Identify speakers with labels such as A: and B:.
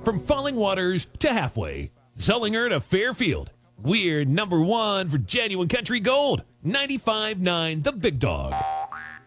A: From Falling Waters to Halfway, Zollinger to Fairfield. We're number one for genuine country gold. 95.9 The Big Dog.